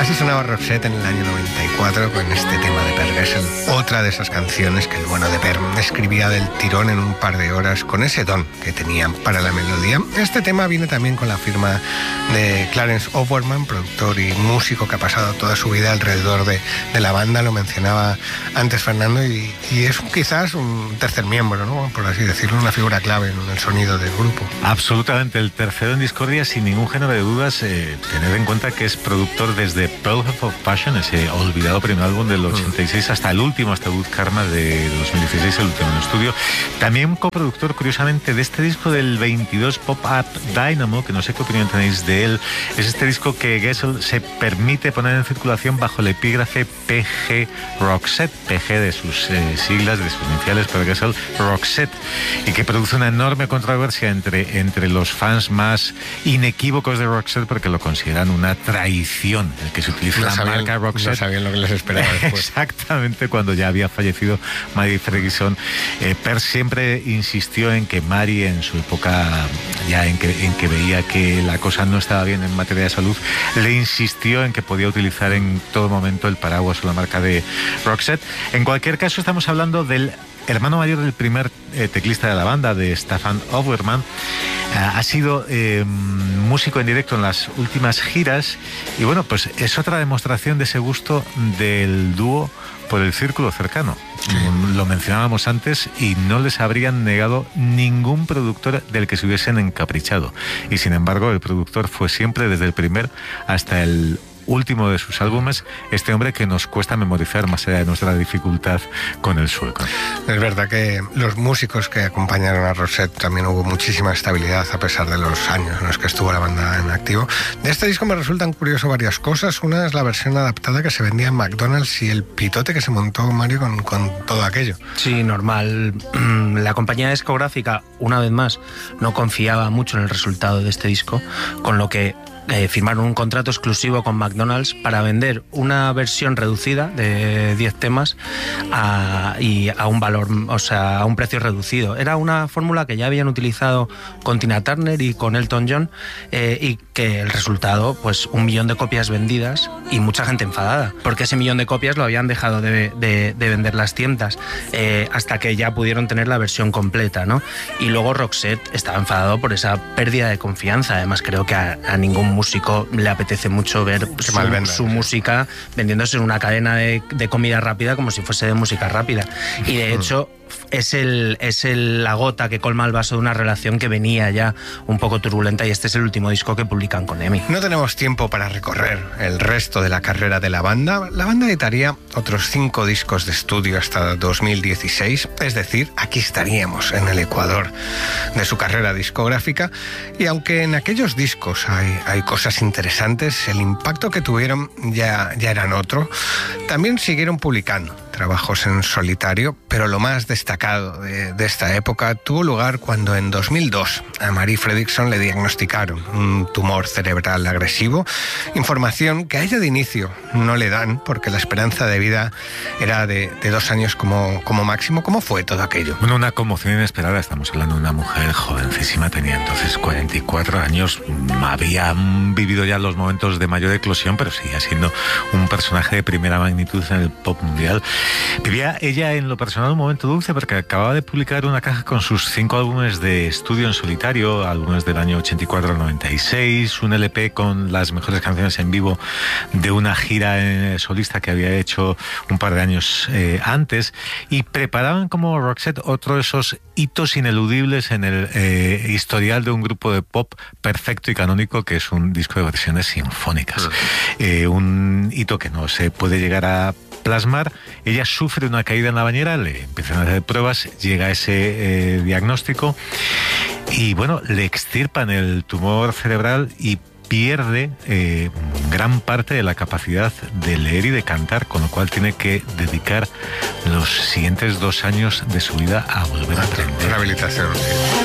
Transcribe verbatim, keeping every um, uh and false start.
Así sonaba Roxette en el año noventa y cuatro con este tema de Per Gessle, otra de esas canciones que el bueno de Per escribía del tirón en un par de horas con ese don que tenía para la melodía. Este tema viene también con la firma de Clarence Overman, productor y músico que ha pasado toda su vida alrededor de, de la banda, lo mencionaba antes Fernando, y, y es quizás un tercer miembro, ¿no?, por así decirlo, una figura clave en el sonido del grupo. Absolutamente, el tercero en discordia sin ningún género de dudas. Eh, tened en cuenta que es productor desde Pearl of Passion, ese olvidado primer álbum del ochenta y seis, hasta el último, hasta Good Karma de dos mil dieciséis, el último en estudio. También coproductor, curiosamente, de este disco del veintidós, Pop Up Dynamo, que no sé qué opinión tenéis de él. Es este disco que Gessle se permite poner en circulación bajo el epígrafe P G Roxette, P G de sus eh, siglas, de sus iniciales, pero Gessle Roxette, y que produce una enorme controversia entre, entre los fans más inequívocos de Roxette, porque lo consideran una traición el que se utiliza no la sabían, marca Roxette. No sabían lo que les esperaba después. Exactamente, cuando ya había fallecido Mary Ferguson. Eh, Per siempre insistió en que Mary, en su época ya en que, en que veía que la cosa no estaba bien en materia de salud, le insistió en que podía utilizar en todo momento el paraguas o la marca de Roxette. En cualquier caso, estamos hablando del hermano mayor del primer eh, teclista de la banda, de Staffan Overman. Uh, ha sido eh, músico en directo en las últimas giras y bueno, pues es otra demostración de ese gusto del dúo por el círculo cercano. Sí. Lo mencionábamos antes y no les habrían negado ningún productor del que se hubiesen encaprichado. Y sin embargo, el productor fue siempre, desde el primer hasta el último de sus álbumes, este hombre que nos cuesta memorizar más allá de nuestra dificultad con el sueco. Es verdad que los músicos que acompañaron a Roxette también hubo muchísima estabilidad a pesar de los años en los que estuvo la banda en activo. De este disco me resultan curioso varias cosas. Una es la versión adaptada que se vendía en McDonald's y el pitote que se montó Mario con, con todo aquello. Sí, normal. La compañía discográfica, una vez más, no confiaba mucho en el resultado de este disco, con lo que Eh, firmaron un contrato exclusivo con McDonald's para vender una versión reducida de diez temas a, y a un valor, o sea, a un precio reducido. Era una fórmula que ya habían utilizado con Tina Turner y con Elton John, eh, y que el resultado, pues un millón de copias vendidas y mucha gente enfadada, porque ese millón de copias lo habían dejado de, de, de vender las tiendas, eh, hasta que ya pudieron tener la versión completa, ¿no? Y luego Roxette estaba enfadado por esa pérdida de confianza. Además, creo que a, a ningún músico le apetece mucho ver su, venda, su música vendiéndose en una cadena de, de comida rápida como si fuese de música rápida. Y de hecho es, el, es el, la gota que colma el vaso de una relación que venía ya un poco turbulenta, y este es el último disco que publican con EMI. No tenemos tiempo para recorrer el resto de la carrera de la banda. La banda editaría otros cinco discos de estudio hasta dos mil dieciséis, es decir, aquí estaríamos en el ecuador de su carrera discográfica, y aunque en aquellos discos hay, hay cosas interesantes, el impacto que tuvieron ya, ya eran otro. También siguieron publicando trabajos en solitario, pero lo más destacado de, de esta época tuvo lugar cuando en dos mil dos a Mary Fredriksson le diagnosticaron un tumor cerebral agresivo, información que a ella de inicio no le dan porque la esperanza de vida era de, de dos años como, como máximo. ¿Cómo fue todo aquello? Bueno, una conmoción inesperada. Estamos hablando de una mujer jovencísima, tenía entonces cuarenta y cuatro años, había vivido ya los momentos de mayor eclosión, pero seguía siendo un personaje de primera magnitud en el pop mundial. Vivía ella en lo personal un momento dulce porque acababa de publicar una caja con sus cinco álbumes de estudio en solitario, álbumes del año ochenta y cuatro al noventa y seis, un L P con las mejores canciones en vivo de una gira solista que había hecho un par de años eh, antes, y preparaban como Roxette otro de esos hitos ineludibles en el eh, historial de un grupo de pop perfecto y canónico, que es un disco de versiones sinfónicas. Eh, un hito que no se puede llegar a plasmar. Ella sufre una caída en la bañera, le empiezan a hacer pruebas, llega ese eh, diagnóstico y bueno, le extirpan el tumor cerebral y pierde eh, gran parte de la capacidad de leer y de cantar, con lo cual tiene que dedicar los siguientes dos años de su vida a volver a aprender. Rehabilitación, sí.